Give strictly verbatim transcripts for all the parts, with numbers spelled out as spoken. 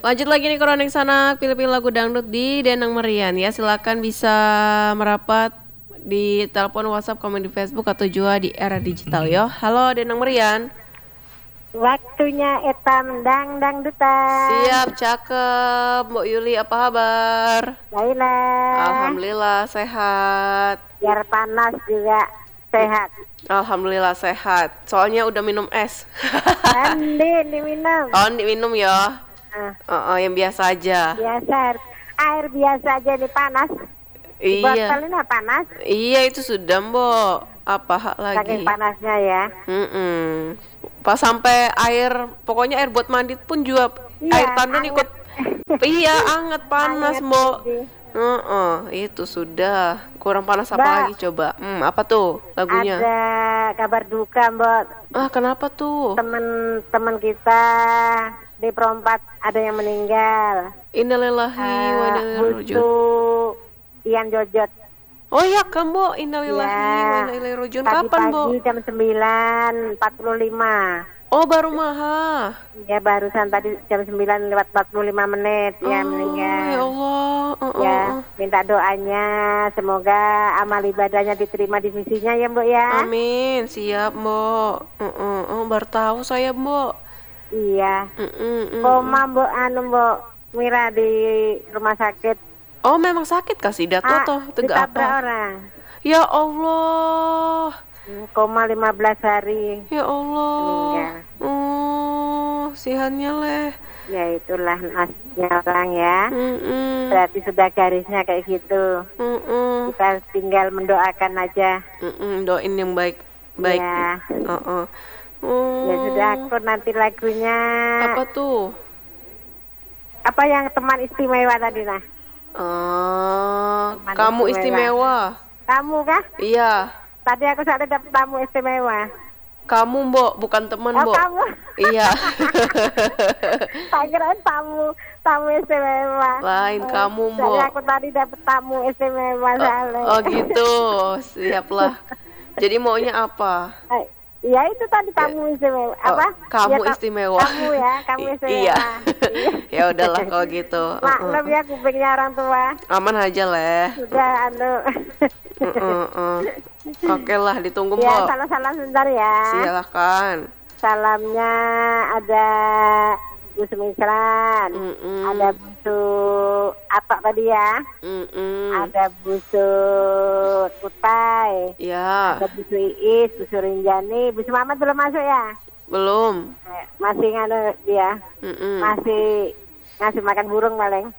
Lanjut lagi nih Kronik Sanak, pilih-pilih lagu dangdut di Denang Merian ya. Silakan bisa merapat di telepon WhatsApp, komen di Facebook atau juga di era digital yo. Halo Denang Merian. Waktunya etam dang dangdutan. Siap, cakep. Mbok Yuli apa kabar? Baiklah. Alhamdulillah sehat. Biar panas juga sehat. Alhamdulillah sehat. Soalnya udah minum es. Andi diminum. Oh, diminum ya. Ah, Oh, oh, yang biasa aja. biasa air, air biasa aja nih panas. Di Iya. botol ini panas. Iya itu sudah, Mbok. Apa hak Saking lagi? panasnya ya. Mm-mm. Pas sampai air, pokoknya air buat mandi pun juga Iya, air tandon anget. ikut. Iya, anget panas, Anget, Mbok. jadi. Heeh, itu sudah. Kurang panas apa Mbak, lagi coba? Hmm, apa tuh lagunya? Ada kabar duka, Mbak. Ah, kenapa tuh? Teman-teman kita di Perompat ada yang meninggal. Innalillahi wa inna Uh, ilaihi raji'un. Busu Ian Jojot. Oh ya kan, Mbok. Innalillahi Ya, wa inna ilaihi raji'un. tadi Kapan, Mbok? pagi jam sembilan empat puluh lima. Oh, baru maha. Ya, barusan tadi jam sembilan lewat empat puluh lima menit Oh, ya ya meninggal. Allah. Uh, uh, Ya, uh. minta doanya semoga amal ibadahnya diterima di sisinya ya, Mbok ya. Amin. Siap, Mbok. Uh, uh, uh. Baru tahu saya, Mbok. Iya. Uh, uh, uh. Koma, Mbok, anu, Mbok, Mira di rumah sakit. Oh, memang sakit kasih datu Ah, atau tegak ditabrak apa? orang. Ya Allah. Hmm, Koma lima belas hari. Ya Allah. Meninggal. Oh, sihannya leh. Ya itulah nasibnya orang ya. Mm-mm. Berarti sudah garisnya kayak gitu. Mm-mm. Kita tinggal mendoakan aja. Mm-mm. Doain yang baik. Baik. Ya. Uh-uh. Oh. Ya sudah, aku nanti lagunya. Apa tuh? Apa yang teman istimewa tadi nah? Oh, Teman kamu istimewa. istimewa. Kamu kah? Iya. Tadi aku sadar dapat tamu istimewa. Kamu, Mbok, bukan teman, Oh, Mbok. kamu. Iya. Tak kirain tamu tamu istimewa. Lain Oh, kamu, jadi Mbok. aku tadi dapat tamu istimewa soalnya. Oh, gitu. Siaplah. Jadi maunya apa? Eh, Ya itu tadi tamu istimewa. Oh, Apa? kamu Ya, ta- istimewa. Kamu ya, kamu I- istimewa. iya. Ya udahlah kalau gitu. Maklum ya kupingnya orang tua. Aman aja leh. Sudah anu. Uh, uh. Oke lah, ditunggu, Ya, Mbok. salam-salam sebentar ya. Silakan. Salamnya ada Bu Sumisran, Mm-mm. ada busu apa tadi ya? Mm-mm. Ada busu Kutai, Ya, ada busu Iis, busu Rinjani, busu Mamat belum masuk ya? belum. Eh, Masih nganu dia, Mm-mm. masih ngasih makan burung paling.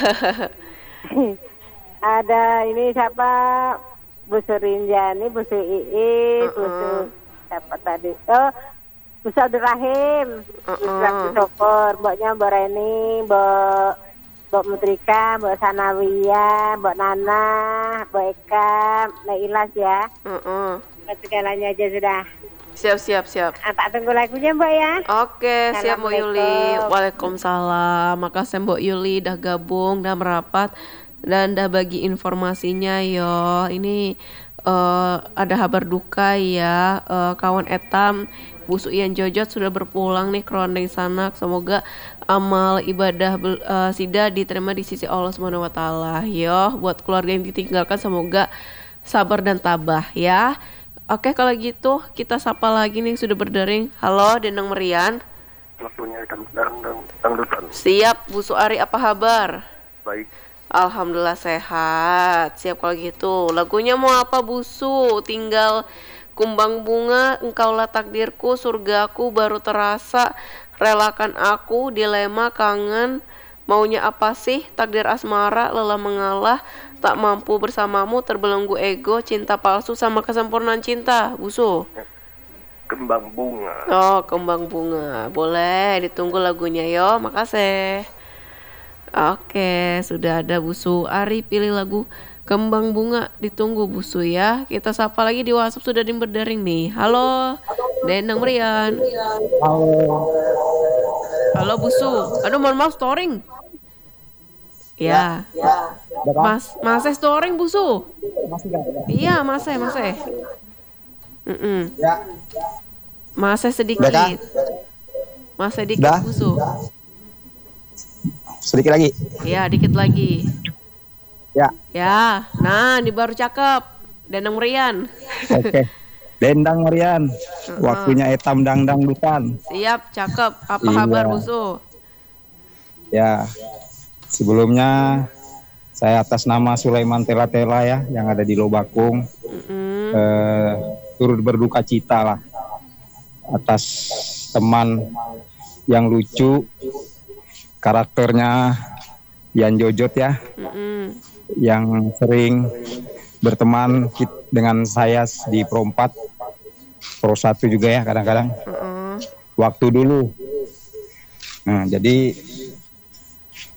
Ada ini siapa? Busu Rinjani, busu Iis, Uh-uh. busu siapa tadi? Oh, busu Abdul Rahim, busu Uh-uh. Abdul Syukur, mboknya Mbak Reni, Mbak Mbak Mutrika, Mbak Sanawiyah, Mbak Nana, Mbak Eka, Mbak Ilas ya. Uh-uh. Segalanya aja sudah. Siap, siap, siap. Ah, tak tunggu lagunya Mbak ya. Oke, siap Mbok Yuli. Assalamualaikum. Waalaikumsalam. Makasih Mbok Yuli dah gabung, dah merapat dan dah bagi informasinya yo. Ini eh, ada kabar duka ya. Eh, kawan etam Busu Ian Jojot sudah berpulang nih ke Rondeng Sanak. Semoga amal ibadah bel- eh, sida diterima di sisi Allah Subhanahu wa taala. Yo, buat keluarga yang ditinggalkan semoga sabar dan tabah ya. Oke kalau gitu kita sapa lagi nih yang sudah berdering. Halo Denang Merian. Waktunya dang dang dang dangdutan. Siap Bu Suari apa kabar? Baik. Alhamdulillah sehat. Siap kalau gitu. Lagunya mau apa Busu? Tinggal kumbang bunga, engkaulah takdirku, surgaku baru terasa, relakan aku, dilema kangen, maunya apa sih? Takdir asmara, lelah mengalah, tak mampu bersamamu, terbelenggu ego, cinta palsu sama kesempurnaan cinta, Busu. Kembang bunga. Oh, kembang bunga. Boleh ditunggu lagunya yo. Makasih. Oke, sudah ada Busu Ari pilih lagu Kembang Bunga. Ditunggu Busu ya. Kita sapa lagi di WhatsApp sudah di berdering nih. Halo, Denang Merian. Halo Busu. Aduh, mohon maaf storing. Ya. Mas, masih storing Busu. Iya, masih, masih. Mm-mm. Masih sedikit. Masih sedikit Dah. Busu. Sedikit lagi. Ya, dikit lagi. Ya, Ya, nah ini baru cakep. Dendang Merian. oke. Dendang Merian. Waktunya etam dangdang dutan. Siap, cakep. Apa Iya. kabar Husu? Ya, sebelumnya saya atas nama Sulaiman Tela-Tela ya, yang ada di Lobakung, Mm-mm. eh, turut berduka cita lah atas teman yang lucu, karakternya Yan Jojot ya, Mm-mm. yang sering berteman kit- dengan saya di Pro empat, Pro satu juga ya kadang-kadang, Mm-mm. waktu dulu. Nah, jadi